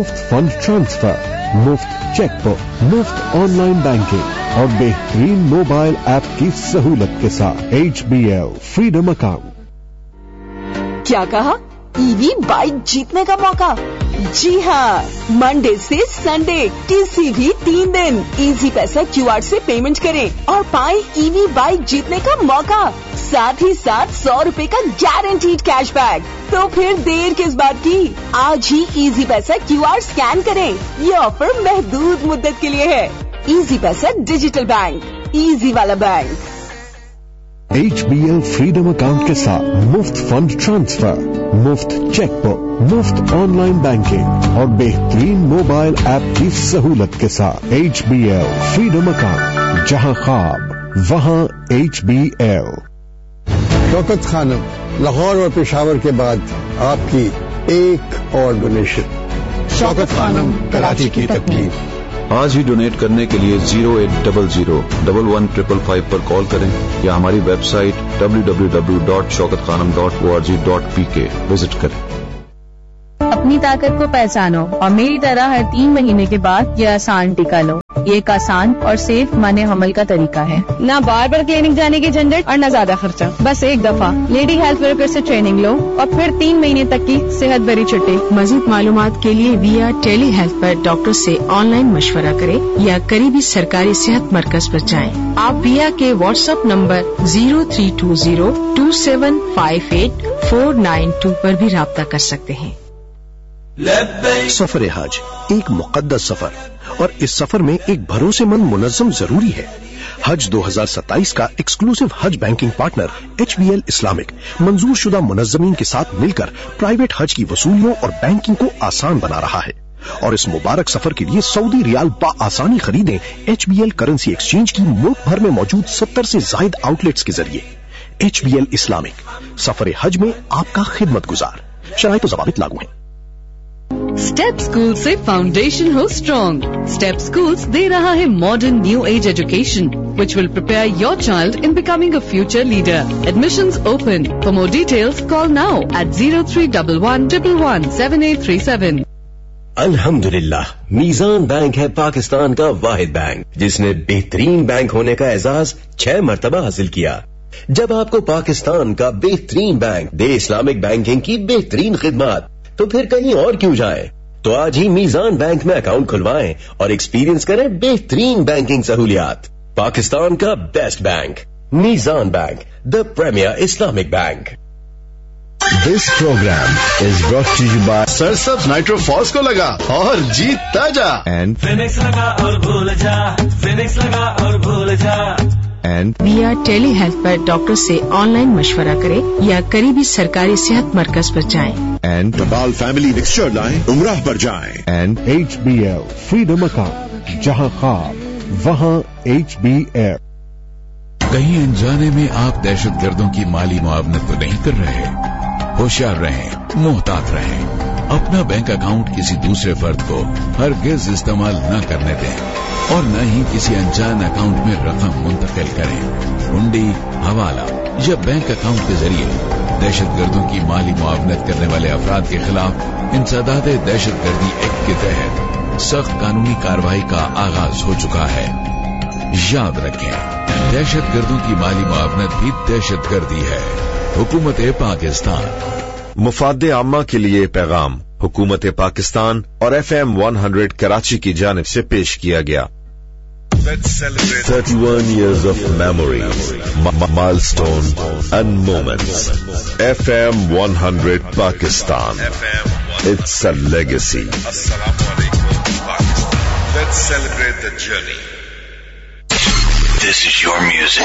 मुफ्त fund transfer, मुफ्त cheque book, मुफ्त ऑनलाइन बैंकिंग और बेहतरीन मोबाइल ऐप की सहूलत के साथ HBL फ्रीडम अकाउंट। क्या कहा? ईवी बाइक जीतने का मौका? जी हाँ, मंडे से संडे किसी भी 3 दिन इजी पैसा QR से पेमेंट करें और पाएं ईवी बाइक जीतने का मौका, साथ ही साथ 100 रुपए का गारंटीड कैशबैक। तो फिर देर किस बात की? आज ही इजी पैसा QR स्कैन करें। ये ऑफर महदूद मुद्दत के लिए है। इजी पैसा डिजिटल बैंक, इजी वाला बैंक। HBL फ्रीडम अकाउंट के साथ मुफ्त फंड ट्रांसफर, मुफ्त चेक बुक, मुफ्त ऑनलाइन बैंकिंग और बेहतरीन मोबाइल ऐप की सहूलत के साथ HBL फ्रीडम अकाउंट, जहां ख्वाब वहां HBL। शौकत खानम, लाहौर और पेशावर के बाद आपकी एक और डोनेशन। शौकत खानम, कराची की तकलीफ। आज ही डोनेट करने के लिए 0800-115555 पर कॉल करें या हमारी वेबसाइट www.shaukatkhanam.org.pk विजिट करें। अपनी ताकत को पहचानो और मेरी तरह हर 3 महीने के बाद ये आसान टीका लो। ये एक आसान और सेफ माने हमल का तरीका है। ना बार बार क्लिनिक जाने की झंझट और न ज्यादा खर्चा। बस एक दफा लेडी हेल्थ वर्कर से ट्रेनिंग लो और फिर 3 महीने तक की सेहत भरी छुट्टी। मजीद मालूमात के लिए विया टेली हेल्थ पर डॉक्टर से ऑनलाइन मशवरा करें या करीबी सरकारी सेहत मरकज पर जाएं। आप विया के व्हाट्सएप नंबर 03202758 पर भी राब्ता कर सकते हैं। सफर हज एक मुकद्दस सफर और इस सफर में एक भरोसेमंद मुनज़्ज़म जरूरी है। हज 2027 का एक्सक्लूसिव हज बैंकिंग पार्टनर HBL इस्लामिक मंजूर शुदा मुनज़्ज़मीन के साथ मिलकर प्राइवेट हज की वसूलियों और बैंकिंग को आसान बना रहा है और इस मुबारक सफर के लिए सऊदी रियाल आसानी खरीदें HBL करेंसी एक्सचेंज की मुल्क भर में मौजूद 70 से जायद आउटलेट्स के जरिए। HBL इस्लामिक सफर हज में आपका खिदमत गुजार। शराइत और ज़वाबित लागू हैं। स्टेप स्कूल से फाउंडेशन हो स्ट्रॉन्ग। स्टेप स्कूल्स दे रहा है modern new age education which will prepare your child in becoming a future leader. Admissions open. For more details, call now at 0311117837. अल्हम्दुलिल्लाह, मीज़ान बैंक है पाकिस्तान का वाहिद बैंक जिसने बेहतरीन बैंक होने का एजाज 6 मरतबा हासिल किया। जब आपको पाकिस्तान का बेहतरीन बैंक दे इस्लामिक बैंकिंग की बेहतरीन खिदमत, तो फिर कहीं और क्यों जाएं? तो आज ही मीज़ान बैंक में अकाउंट खुलवाएं और एक्सपीरियंस करें बेहतरीन बैंकिंग सहूलियात। पाकिस्तान का best bank, Meezaan bank, the premiere Islamic bank. This program is brought to you by सरसब्स nitro false को लगा और जीतता जा and फिनिक्स लगा और भूल जा, फिनिक्स लगा और भूल जा। and विया टेली हेल्थ पर डॉक्टर से ऑनलाइन मशवरा करें या करीबी सरकारी सेहत मरकज पर जाएं। and टबाल फैमिली मिक्सचर लाएं, उमराह पर जाएं। and HBL फ्रीडम अकाउंट, जहां ख्वाब वहां HBL। कहीं अनजाने में आप दहशतगर्दों की माली मुआवनत तो नहीं कर रहे? होशियार रहें, मोहतात रहें। अपना बैंक अकाउंट किसी दूसरे फर्द को हरगिज इस्तेमाल न करने दें और न ही किसी अनजान अकाउंट में रकम मुंतकिल करें। हुंडी, हवाला या बैंक अकाउंट के जरिए दहशतगर्दों की माली मुआवनत करने वाले अफराद के खिलाफ इंसदाद दहशतगर्दी एक्ट के तहत सख्त कानूनी कार्रवाई का आगाज हो चुका है। याद रखें, दहशतगर्दों की माली मुआवनत भी दहशतगर्दी है। हुकूमत पाकिस्तान। मुफादे आम्मा के लिए पैगाम हुकूमत पाकिस्तान और FM 100 कराची की जानिब से पेश किया गया। 31 years of memories, milestone and moments. FM 100 Pakistan. It's a legacy. Let's celebrate the journey. This is your music.